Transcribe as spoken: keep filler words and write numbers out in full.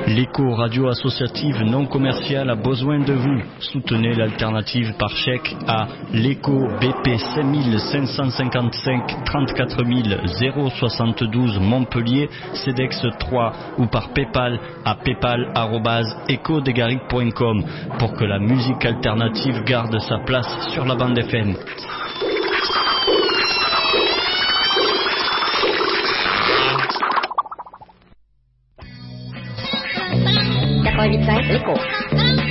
L'écho radio associative non commerciale a besoin de vous. Soutenez l'alternative par chèque à l'écho B P cinq cinq cinq cinq trente-quatre mille soixante-douze Montpellier, CEDEX trois ou par Paypal à paypal arobase echo degaric point com pour que la musique alternative garde sa place sur la bande F M. quatre-vingt-dix-cinq, l'écho.